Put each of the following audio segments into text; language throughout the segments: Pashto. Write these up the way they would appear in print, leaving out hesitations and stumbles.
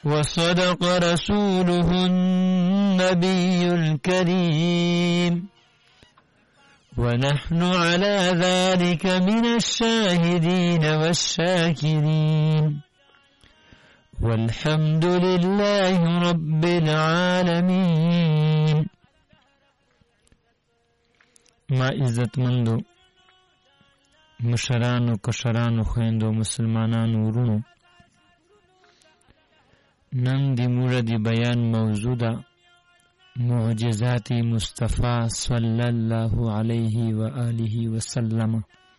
وصدق رسوله النبي الكريم ونحن على ذلك من الشاهدين والشاكرين والحمد لله رب العالمين. ما عزت مندو مشرانو کشرانو خویندو مسلمانانو ورونو، نن دی موږ دی بیان موضوع ده معجزات مصطفی صلی الله علیه و آله وسلم.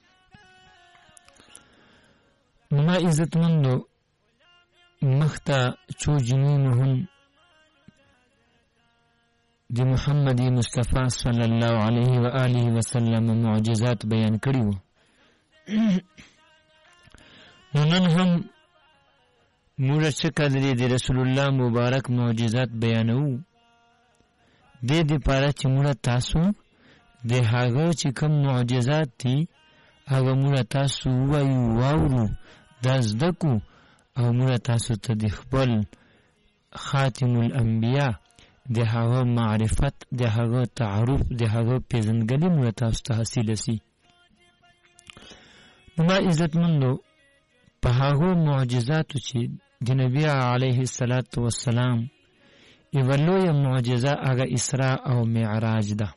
ما عزت مندو مختا چو جنونهن دی محمد مصطفی صلی الله علیه و آله وسلم معجزات بیان کړي وو. نن هم موږ چې کله د رسول الله مبارک معجزات بیانو، د دې پاره چې موږ تاسو د هغه چې کوم معجزات دي هغه موږ تاسو وایو واورو، دا زده کو او موږ تاسو ته د خپل خاتم الانبیاء د هغه معرفت، د هغه تعارف، د هغه پیژندګلوي موږ تاسو ته حاصل شي. ما عزت مندو په هغه معجزاتو چې د نبی علیه الصلاۃ والسلام یو لویه معجزه هغه اسراء او معراج ده.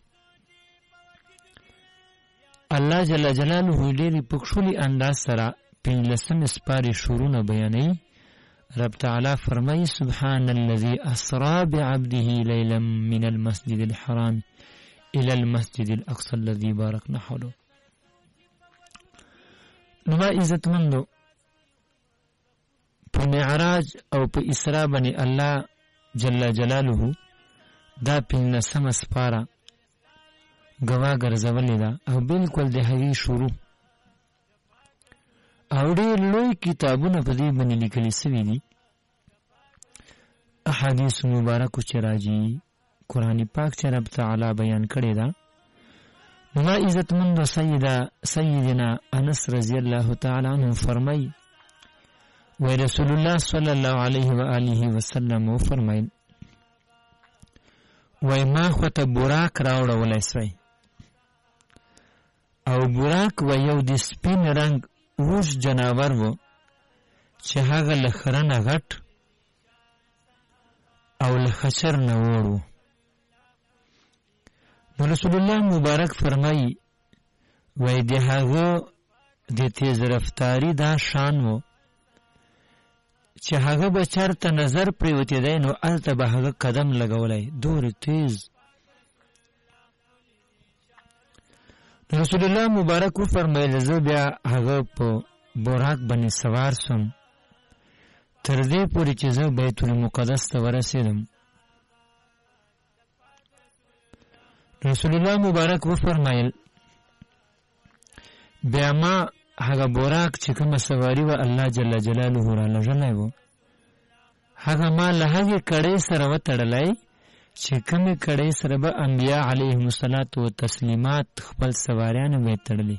الله جل جلاله ډېری پخښلي انداز سره 15 سپارې شورونه بیانوي. رب تعالی فرمایي سبحان الذي اسرى بعبده ليلا من المسجد الحرام الى المسجد الاقصى الذي باركنا حوله. نو ما عزت مندو په معراج او په اسراء باندې الله جل جلاله دا 15 سپاره گواه ګرځولې ده او بالکل د هغې شروع او ډېر لوی کتابونه په دې باندې لیکلي سوي دي. احادیث مبارکو چې راځي، قرآن پاک چې رب تعالی بیان کړی ده. ما عزت مندو سیدنا انس رضی الله تعالی عنہ فرمای و رسول الله صلی الله علیه و آله وسلم فرمایل وای ما خو ته براق راوړولای سوی او براق و یو د سپین رنگ اوږ جناور و چې هغه له خره نه غټ او له خچر نه وړ و. نو رسول الله مبارک فرمایي وای د هغه د تیز رفتاری دا شان و چې هغه به چرته نظر پریوتی دی نو هلته به هغه قدم لګولی، دور تیز. رسول الله مبارک وفرمایل زه بیا هغه په براق باندې سوار سوم تر دې پورې چې زه بیت المقدس ته ورسېدم. رسول الله مبارک وفرمایل بیا ما هغه براق چې کومه سواری و الله جل جلاله را لږلی و، هغه ما له هغې کړۍ سره وتړلی چې کومې کړۍ سره به انبیا علیهم الصلاة والتسلیمات خپل سواریانو به یې تړلي.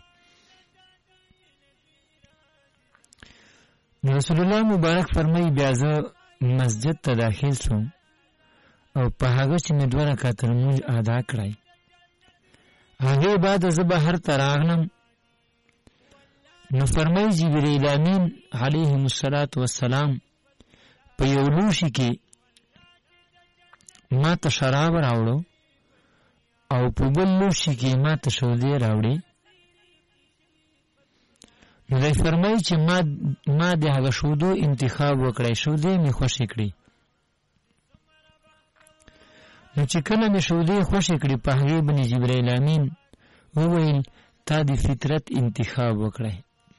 رسول الله مبارک فرمایي بیا زه مسجد ته داخل شوم او په هغه چې مې 2 رکعته لمونځ ادا کړی. هغې بعد زه بهر ته راغلم نو فرمایي جبریل امین علیهم الصلاة والسلام په یو لوښي کې ما ته شراب راوړو او په بل لوښي کې ما ته شودې راوړې. نو دی فرمایي چې ما د هغه شودو انتخاب وکړی، شودې مې خوښې کړې. نو چې کله مې شودې خوښې کړې په هغې باندې جبریل امین وویل تا د فطرت انتخاب وکړی.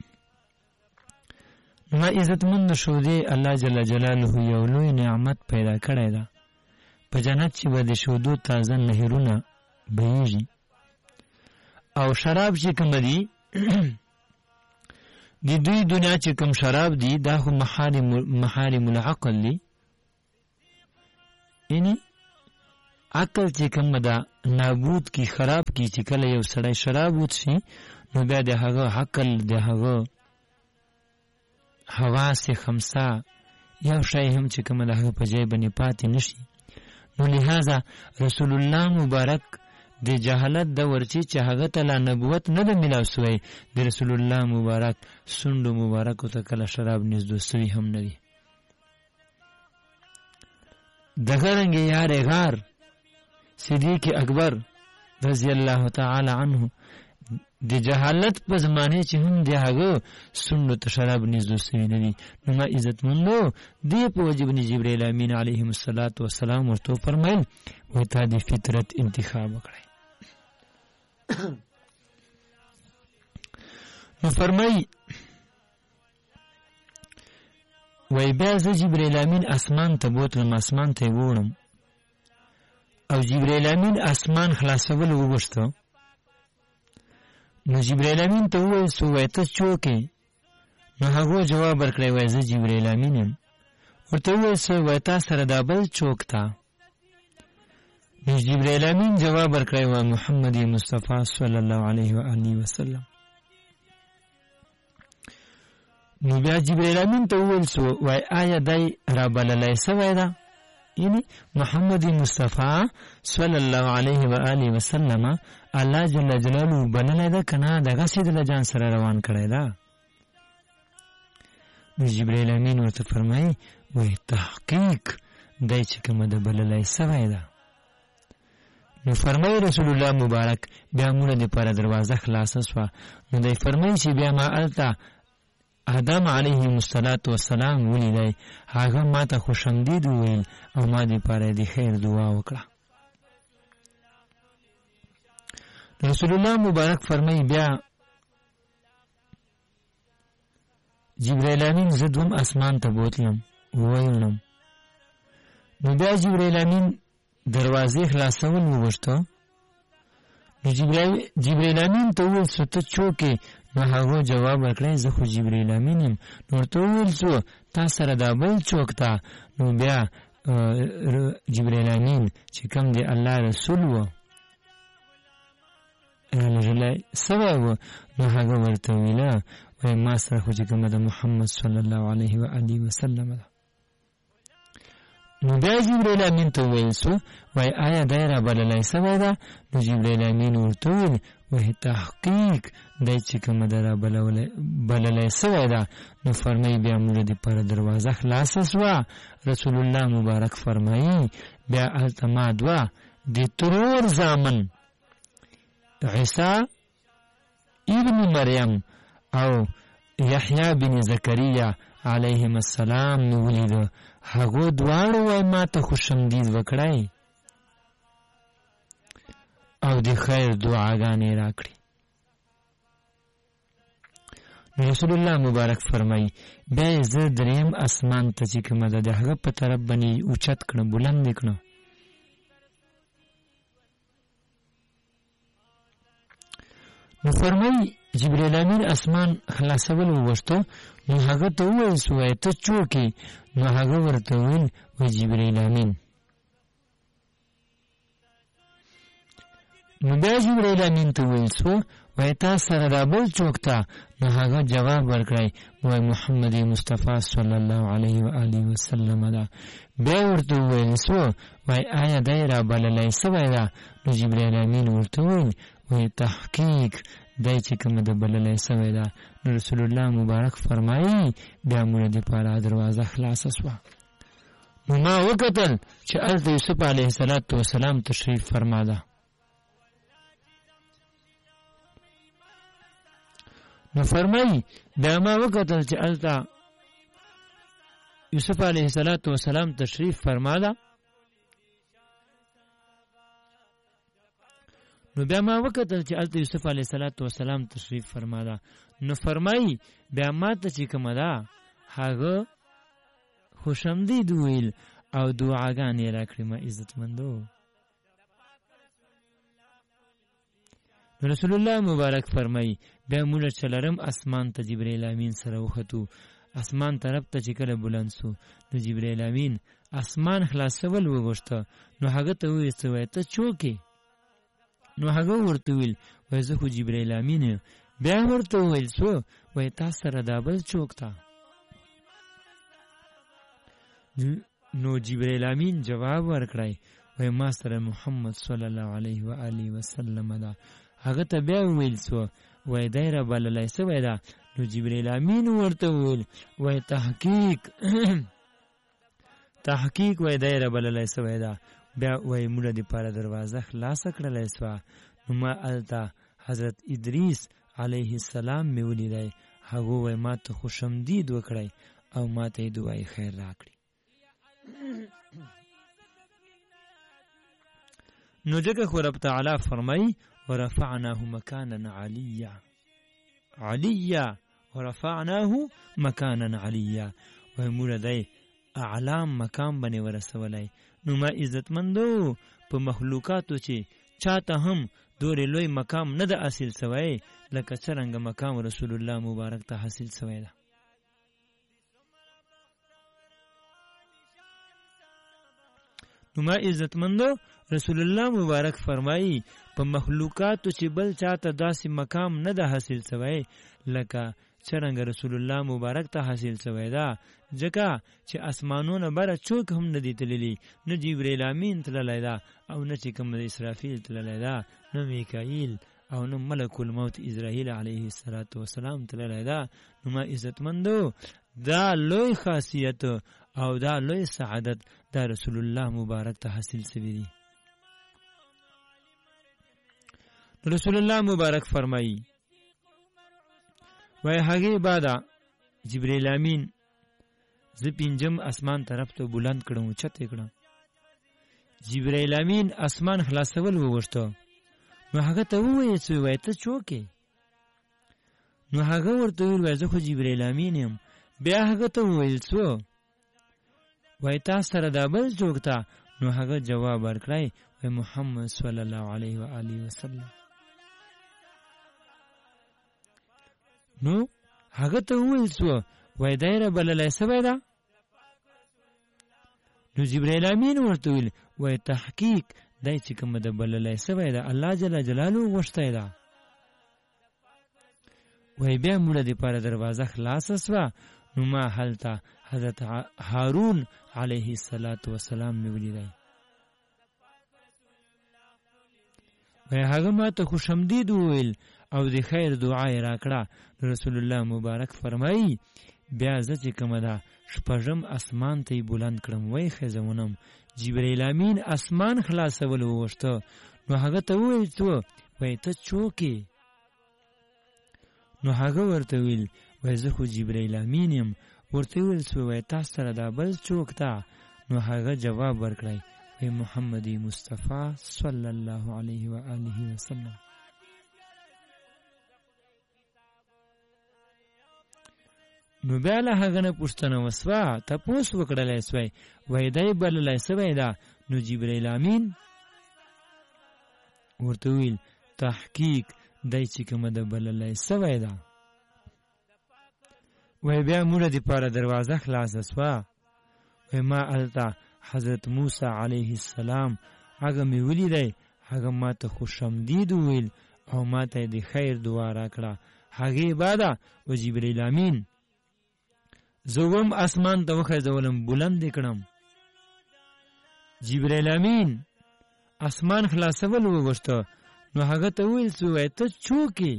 ما عزتمند شودې الله جل جلاله یو لوی نعمت پیدا کړی ده په جنت چې به د شودو تازه نهرونه بهیږي. او شراب چې کوم دي د دوی دنیا چې کوم شراب دي دا خو محارم العقل دي، یعنی عقل چې کوم ده نابود کی خراب کی. چې کله یو سړی شراب وڅښي نو بیا د هغه عقل د هغه حواس خمسه یو شی هم چې کوم د هغه په ځای باندې پاتې نشي. نو لہذا رسول الله مبارک د جهالت د ورچی چې هغه ته لا نبوت نه د ملاو سوی، د رسول الله مبارک سندو مبارک ته کله شراب نږدې سوی هم نه دي. دغه رنګ یار غار صدیق اکبر رضی الله تعالی عنه د جهالت په زمانه چې هم د هغه سندو ته شراب نږدې سوی نه دي. نو ما عزت مندو دی په وجب جبرئیل امین علیه السلام ورته فرمایل وای ته د فطرت انتخاب وکړي. نو فرمای وای بیا زه جبرئیل امین اسمان ته بوتلم، اسمان ته وړم او جبرئیل امین اسمان خلاصول وغوښته. نو جبرئیل امین ته وویل سو وای ته څوک یې؟ نو هغه جواب ورکړی وای زه جبرئیل امین یم. ورته وویل سو وای تا سره دا بل څوک تا؟ نو جبرئیل امین جواب ورکړی وای محمد مصطفی صلی الله علیه و آله وسلم. نو بیا جبرئیل امین ته وویل سو وای آیا دای را بللی سوی ده؟ یعنی محمد مصطفی صلی الله علیه و آله وسلم الله جل جلاله بللی ده کنه دغه سید له جان سره روان کړی ده؟ نو جبرئیل امین ورته فرمایي وای تحقیق دای چې کومه ده بللی سوی ده. نو فرمایي رسول الله مبارک بیا موږ د پر دروازه خلاصه سوه. نو دی فرمایي چې بیا ما الته آدم علیه السلام ولیدی، هغه ما ته خوشامدید وویل او ما د پاره د خیر دعا وکړه. رسول الله مبارک فرمایي بیا جبرئیل امین زه دوم اسمان ته بوتلم وویلم. نو بیا جبرئیل امین دروازې خلاصول وغوښته. نو جبرئیل امین ته وویل سو ته څوک یې؟ نو هغه جواب ورکړی زه خو جبرئیل امین یم. نو ورته وویل سو تا سره دا بل څوک تا؟ نو بیا جبرئیل امین چې کوم دی الله رسول و رالېږلی سوی و، نو هغه ورته ویله وایي ما سره خو چې کومه د محمد صلی الله علیه و آله وسلم ده. نو بیا جبرئیل امین ته وویل سو وایي آیا دی را بللی سوی ده؟ نو جبرئیل امین ورته وویل وایي تحقیق دی چې کومه ده را بللی سوی ده. نو فرمایي بیا موږ د پر دروازه خلاصه سوه. رسول الله مبارک فرمایي بیا هلته ما دوه د ترور زامن عیسی ابن مریم او یحیی بن زکریا علیهم السلام مې ولیده. هغو دواړو وای ما ته خوشامدید وکړی او د خیر دعاګانې راکړي. رسول الله مبارک فرمایي بیا زه دریم اسمان ته چې کومه ده د هغه په طرف باندې اوچت کړم، بلند یې کړم. نو فرمایي جبرئیل امین اسمان خلاصول وغوښته. نو هغه ته وویل سو وایي ته څوک یې؟ نو هغه ورته وویل وایي جبرئیل امین. نو بیا جبرئیل امین ته وویل سو وایي تا سره دا بل څوک ته؟ نو هغه جواب ورکړی وایي محمد مصطفی صلی الله علیه و آله وسلم ده. بیا ورته وویل سو وایي آیا دی را بللی سوی ده؟ نو جبرئیل امین ورته وویل وایي تحقیق دی چې کومه ده بللی سوی ده. نو رسول الله مبارک فرمایي بیا موږ د پاره دروازه خلاصه سوه. نو ما وکتل چې هلته یوسف علیه السلام تشریف فرماده. نو فرمایي بیا ما وکتل چې هلته یوسف علیه السلام تشریف فرماده. نو بیا ما وکتل چې هلته یوسف علیه السلام تشریف فرماده. نو فرمایي بیا ما ته چې کومه ده هغه خوشامدید وویل او دعاګانې یې راکړې. ما عزتمندو رسول الله مبارک فرمایي بیا موږ څلرم اسمان ته جبرئیل امین سره وختو. اسمان طرف ته چې کله بلند سو نو جبرئیل امین اسمان خلاصول وغوښته. نو هغه ته وویل څه وایي ته څوک یې؟ نو هغه ورته ویل وایي زه خو جبرئیل امین یم. بیا ورته وویل سو وایي تا سره دا بل څوک ته؟ نو جبرائیل امین جواب ورکړی وای ما سره محمد صلی الله علیه و آله وسلم دا. هغه ته بیا ویل سو وای دای را بللای سوی دا. نو جبرائیل امین ورته ویل وای تحقیق وای دای را بللای سوی دا. بیا وای موږ د پاره دروازه خلاص کړلای سو. نو ما التا حضرت ادریس علیه السلام می ولیدای. هغه وای ما ته خوشامدید وکړی او ما ته دعای خیر راکړي. نو ځکه خو رب تعالی فرمای ورفعناه مکانا علیا ورفعناه مکانا علیا. وای موږ دای اعلام مقام باندې ورسولای. نو ما عزتمندو په مخلوقاتو چې چاته هم دورې لوی مقام نه ده حاصل سوی لکه څرنګه مقام رسول الله مبارک ته حاصل سوی ده. نو ما عزتمندو رسول الله مبارک فرمایي په مخلوقاتو چې بل چاته داسې مقام نه ده حاصل سوی لکه څرنګه رسول الله مبارک ته حاصل سوی ده. ځکه چې اسمانونه بره څوک هم نه دي تللی، نه جبرائیل امین تللی ده او نه چې کوم اسرافیل تللی ده، نه میکائیل او نه ملک الموت اسرائیل علیه السلام تللی ده. نو ما عزتمندو دا لوی خاصیت او دا لوی سعادت دا رسول الله مبارک ته حاصل سوی دی. رسول الله مبارک فرمایي وای هغه بعد جبرائیل امین ز پنجم اسمان طرف ته بلند کړم، چته کړم. جبرائیل امین اسمان خلاصول وغوښته. نو هغه ته وویل چې وای ته څوک؟ نو هغه ورته ویل وای زه خو جبرائیل امین یم. بیا هغه ته وویل څو وای تاسو سره دا بل څوک ته؟ نو هغه جواب ورکړی وای محمد صلی الله علیه و آله وسلم. نو هغه ته وویل څو وای دایره بللای سوی ده؟ نو جبرائیل امین ورته ویل وای تحقیق دای چې کوم د بللای سوی ده الله جل جلاله غوښتی ده. وای بیا موږ د پاره دروازه خلاص سوه. نو ما هلته حضرت هارون علیه السلام می ولیدای. وای هغه ما ته خوشامدید وویل او د خیر دعا یې راکړه. رسول الله مبارک فرمایي بیا زه چې کومه ده شپږم اسمان ته یې بلند کړم. وای خیزونم جبرائیل امین اسمان خلاصول وغوښته. نو هغه ته وویل څو وای ته څوک یې؟ نو هغه ورته ویل وای زه خو جبرائیل امین یم. ورته ویل څو وای تاسو سره دا بل څوک ته؟ نو هغه جواب ورکړی وای محمد مصطفی صلی الله علیه و آله وسلم. نو بیا له هغه نه پوښتنه وسوه، تپوس وکړلی سوی وای دی بللی سوی ده؟ نو جبرائیل امین ورته ویل تحقیق دی چې کومه ده بللی سوی ده. وای بیا موږ د پاره دروازه خلاصه سوه. وای ما هلته حضرت موسی علیه السلام هغه مې ولیدی. هغه ما ته خوشامدید وویل او ما ته د خیر دعا راکړه. هغې بعده و جبرائیل امین زوم اسمان ته وخیژولم، بلند یې کړم. جبرائیل امین اسمان خلاصول وغوښته. نو هغه ته وویل څو وای ته څوک یې؟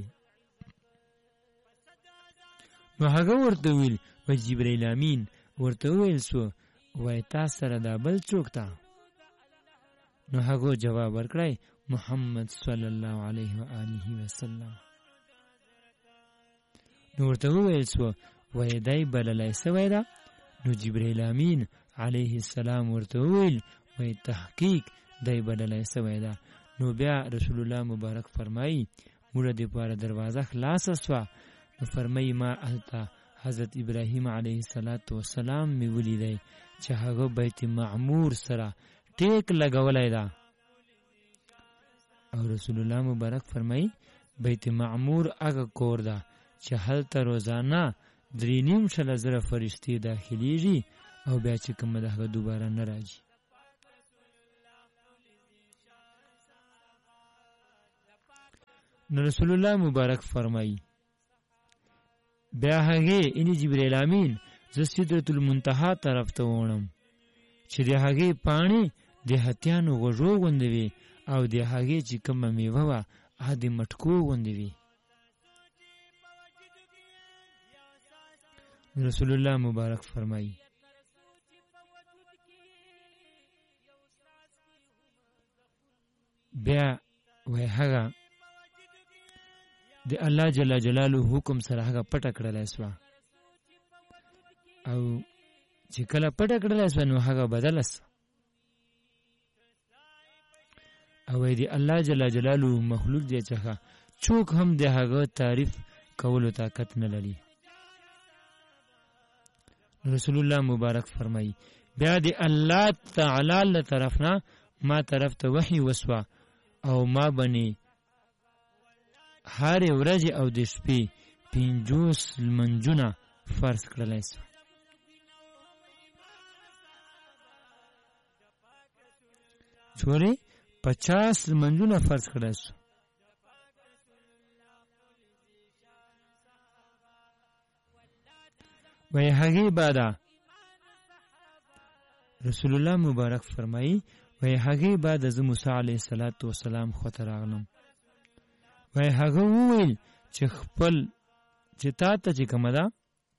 نو هغه ورته ویل وای جبرائیل امین ورته وویل څو وای تاسو سره دا بل څوک ته؟ نو هغه جواب ورکړی محمد صلی الله علیه و آله وسلم. نو ورته وویل څو وای دی بللی سوی ده؟ نو جبرائیل امین علیه السلام ورته وویل وای تحقیق دی بللی سوی ده. نو بیا رسول الله مبارک فرمایي موږ د پاره دروازه خلاصه سوه. نو فرمایي ما هلته حضرت ابراهیم علیه السلام می ولیدی چې هغه بیت معمور سره ټیک لګولی ده. او رسول الله مبارک فرمایي بیت معمور هغه کور ده چې هلته روزانه 3,500 فرشتې داخلیږي او بیا چې کومه ده هغه دوباره نه راځي. نو رسول الله مبارک فرمایي بیا هغې یعنې جبرائیل امین زه سدرة المنتهی طرف ته وړم. چې د هغې پاڼې د هتیانو غوږو غوندې وي او د هغې چې کومه میوه وه هغه د مټکو غوندې وي. رسول الله مبارک فرمایي بیا وای هغه د الله جل جلاله حکم سره هغه پټه کړلی سوه او چې کله پټه کړلی سوه نو هغه بدله سوه او د الله جل جلاله مخلوق دی څخه څوک هم د هغه تعریف کولو طاقت نه لري. رسول الله مبارک فرمایي بیا د الله تعالی له طرف نه ما طرف ته وحی وسوه او ما بني هر ورځ او د شپې 50 لمنځونه فرض کړلای سو. چورې 50 لمنځونه فرض کړلای سو. وای هغه بعد رسول الله مبارک فرمایي وای هغه بعد از موسی علیه السلام خطر راغلم. وای هغه وویل چې خپل چې تا ته چې کومه ده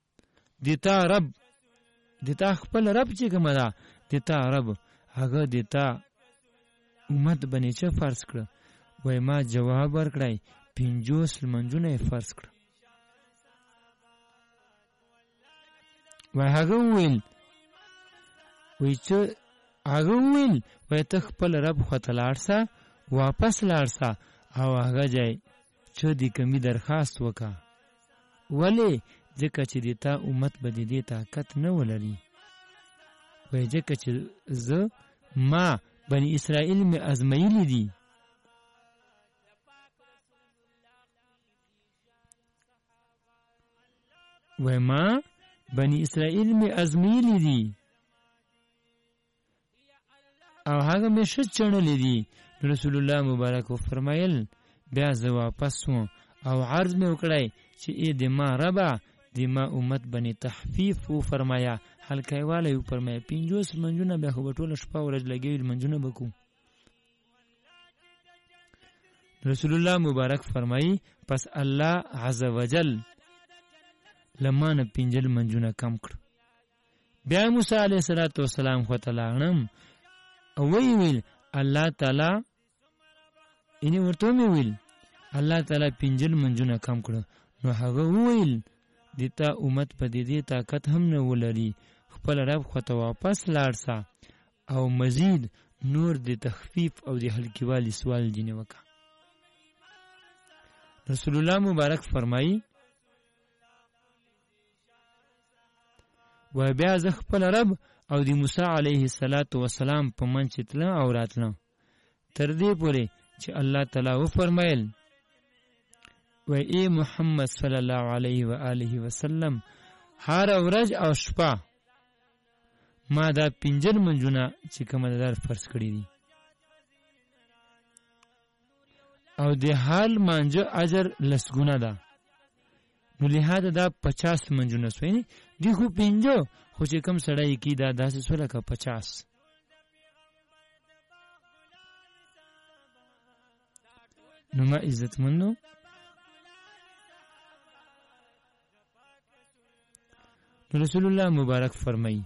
د تا خپل رب چې کومه ده د تا رب هغه د تا امت باندې چې فرض کړه. وای ما جواب ورکړی 50 لمنځونه فرض کړه. وای هغه وویل وای چې هغه وویل وای ته خپل رب خواته لاړ سه واپس لاړ سه او هغه ځای چې د کمی درخواست وکړه. ولې؟ ځکه چې د تا امت به د دې طاقت نه ولري. وای ځکه چې زه ما بني اسرائیل مې ازمایلي دي. وای ما بني اسرائیل مې ازمایلي دي او هغه مې ښه چڼلې دي. رسول الله مبارک فرمایل بیا زه واپس وم او عرض مې وکړی چې ای د ما ربه د ما امت بني تخفیف وفرمایا هلکی والی وفرمایا 50 لمنځونه بیا خو به ټوله شپه ورځ لګوي لمنځونه به کوو. رسول الله مبارک فرمایي پس الله عز وجل لما نه 50 لمنځونه کم کړ. بیا موسی علیه السلام خواته لاړم او ویل الله تعالی اینی ورته مې ویل الله تعالی 50 لمنځونه کم کړ. نو هغه ویل د تا امت په دې طاقت هم نه ولري. خپل رب خواته واپس لاړ سه او مزید نور د تخفیف او د هلکیوالي سوال دینه وکړه. رسول الله مبارک فرمایي و بیا زه خپل رب او د موسی علیه السلام په منځ کې تلم او راتلم تر دې پورې چې الله تعالی وفرمایل و ای محمد صلی الله علیه و آله وسلم هر ورځ او شپه ما دا 50 منځونه چې کومه در فرض کړی دي او د حال مانجه اجر لسګونه ده. نو لهدا دا 50 منځونه سویني دی خو 50 خو چې کم سړی کی دا داسې سره کا 50. نو ما عزت مندو رسول الله مبارک فرمایي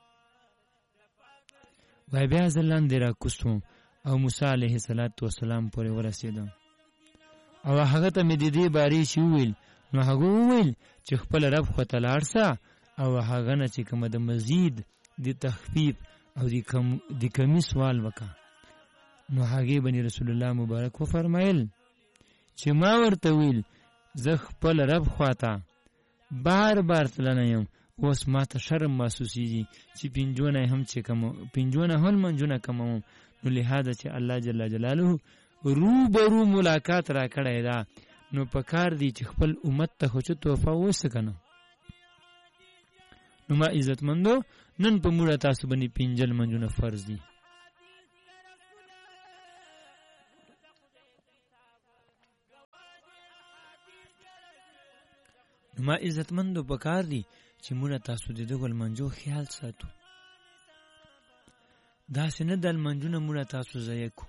وای بیا ځلان دی را کوسو او موسی علیه السلام پورې ورسېدم او هغه ته مې د دې بارې شی ویل. نو هغه وویل چې خپل رب خواته لاړ سه او هغه نه چې کومه د مزید د تخفیف او د کمی سوال وکړه. نو هغه بني رسول الله مبارک وفرمایل چې ما ورته ویل زه خپل رب خواته بار تللی یم. اوس ما ته شرم محسوسیږي چې 50 هم چې کوم 50 هم منځونه کوم. نو لهدا چې الله جل جلاله روبرو ملاقات را کړی دا نو پکار دی چې خپل امت ته خو چې توفه وسکنه. نو ما عزت مندو نن په موږ تاسو باندې 50 منځونه فرض دي. نو ما عزت مندو پکار دی چې موږ تاسو د دغه منځو خیال ساتو داسې نه د لمونځونه موږ تاسو ضایع کو.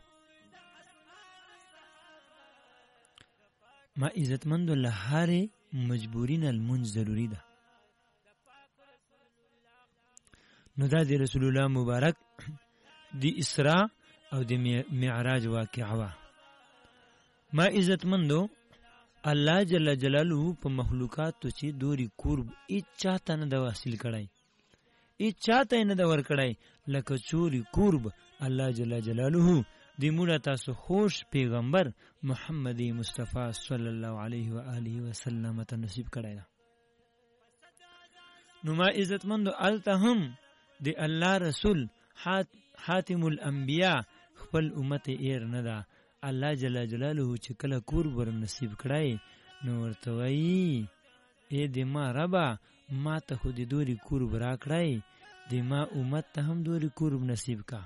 ما عزتمندو له هرې مجبوري نه لمونځ ضروري ده. نو دا د رسول الله مبارک د اسراء او د معراج واقعه وه. ما عزتمندو الله جل جلاله په مخلوقاتو چې دوري قرب هیڅ چاته نه ده حاصل کړی، هیڅ چاته نه ده ورکړی لکه چوري قرب الله جل جلاله د موږ تاسو خوش پیغمبر محمد مصطفی صلی الله علیه و آله وسلم ته نصیب کړی ده. نو ما عزتمندو الته هم د الله رسول حاتم الانبیاء خپل امت ایر نه ده. الله جل جلاله چې کله قرب ور نصیب کړی نو ورته وایي ای د ما ربا ما ته خو د دوري قرب را کړی، د ما امت ته هم دوري قرب نصیب کا.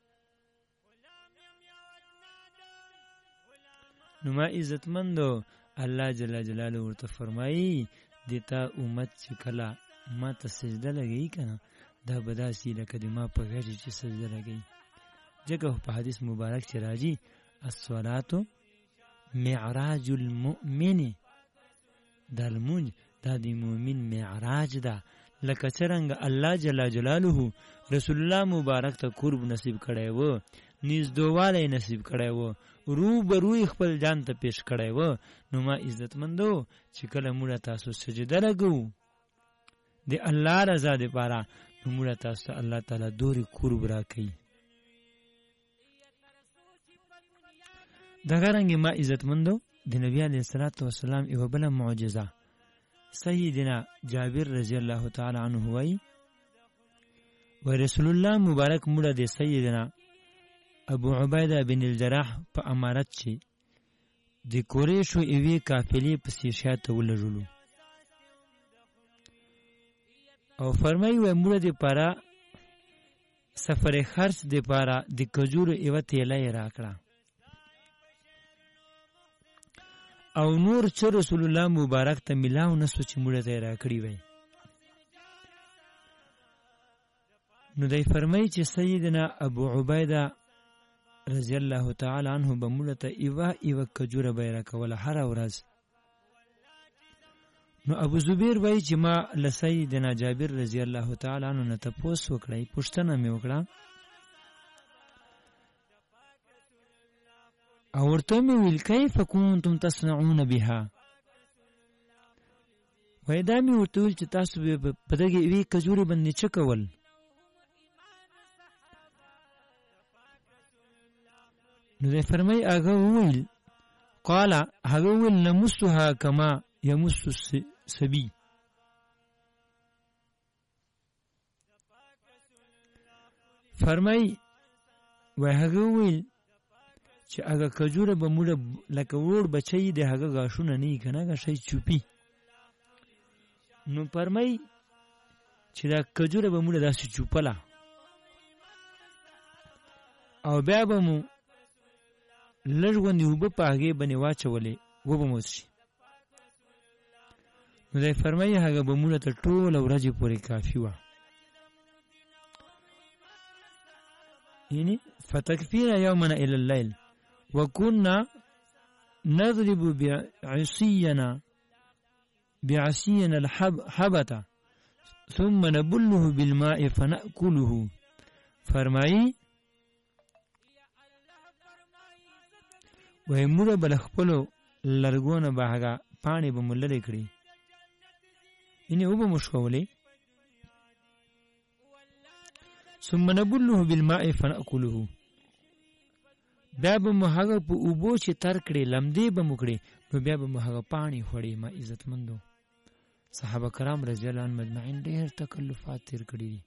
نو ما عزتمندو الله جل جلاله ورته فرمایي د تا امت چې کله ما ته سجده لګوي کنه دا به داسې لکه د ما په غېږ چې سجده لګوي. ځکه په حدیث مبارک چې راځي الصلاة معراج المؤمن، دا لمونځ دا د مؤمن معراج ده. لکه څرنګه الله جل جلاله رسول الله مبارک ته قرب نصیب کړی و، نږدېوالی نصیب کړی و، روبروی خپل جان ته پیش کړی و. نو ما عزتمندو چې کله موږ تاسو سجده لګو د الله رضا دپاره نو موږ تاسو ته الله تعالی دورې قرب راکوي. دغه رنګې ما عزتمندو د نبي علیه الصلاة والسلام یوه بله معجزه سیدنا جابر رضی الله تعالی عنه وایي و رسول الله مبارک موږ د سیدنا ابو عبیده بن الجراح په امارت چې د قریشو یوې قافلې پسې شاته ولږلو او فرمایي و موږ دپاره سفر خرڅ دپاره د کجورو یوه تیله یې راکړه او نور چې رسول الله مبارک ته ملاو نسو چې موږ ته یې راکړي وی. نو دی فرمایي چې سیدنا ابو عبیده رضی الله تعالی عنه به موږ ته یوه کجوره به یې راکوله هره ورځ. نو ابو زبیر وایي چې ما له سیدنا جابر رضی الله تعالی عنه نه تپوس وکړی، پوښتنه مې وکړه او ورته مې ویل کیف کنتم تصنعون بها، وایي دا مې ورته ویل چې تاسو به په دغې یوې کجورې باندې څه کول؟ نو دی فرمایي هغه وویل قال هغه وویل نمسها کما یمس السبی، فرمایي وایي هغه وویل چې هغه کجوره به موږ لکه وړ بچی د هغه غاښونه نه وي که نه هغه شی چوپي. نو فرمایي چې دا کجوره به موږ داسې چوپله او بیا به مو لږ غوندې اوبه په هغې باندې واچولې وبه مو څښي. نو دی فرمایي هغه به موږ ته ټوله ورځې پورې کافي وه. یعنې فتکفینا یومنا الی اللیل وكنا نضرب بعصينا الحبة ثم نبله بالماء فنأكله. فرمایي وایي موږ به له خپلو لرګونه به هغه پاڼې به مو لرې کړي، یعنې اوبه مو ښکولې، ثم نبله بالماء فنأكله، بیا به مو هغه په اوبو چې تر کړې لمدې به مو کړې نو بیا به مو هغه پاڼې خوړې. ما عزتمندو صحابه کرام رضی الله عنهم مجمعین ډېر تکلفات تیر کړي دي.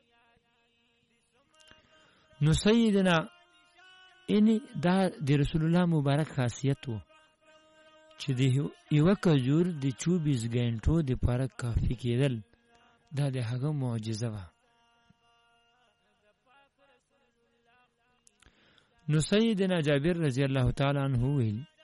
نو سیدنا یعنې دا د رسول الله مبارک خاصیت و چې د یوه کجور د 24 ګنټو دپاره کافي کېدل دا د هغه معجزه وه. نو سیدنا جابر رضی الله تعالی عنه ویل